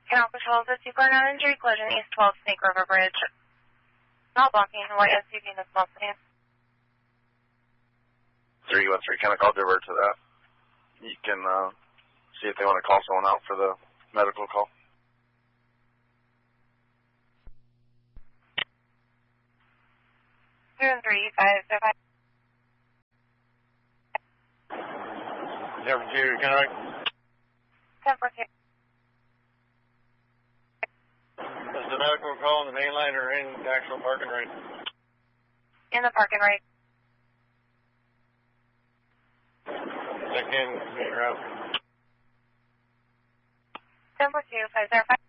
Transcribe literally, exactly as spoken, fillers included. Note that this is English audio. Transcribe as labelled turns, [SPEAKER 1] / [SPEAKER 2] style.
[SPEAKER 1] Canal Patrol, the two four nine injury collision, East twelve, Snake River Bridge. Not blocking, white S U V in the small city.
[SPEAKER 2] three one three, can I call divert to that? You can uh, see if they want to call someone out for the medical call.
[SPEAKER 1] Two and three, five, five, five.
[SPEAKER 3] Number two, can I?
[SPEAKER 1] ten four two.
[SPEAKER 3] Is the medical call in the main line or in the actual parking right?
[SPEAKER 1] In the parking right.
[SPEAKER 3] Check in, meet route.
[SPEAKER 1] ten four two, five zero five.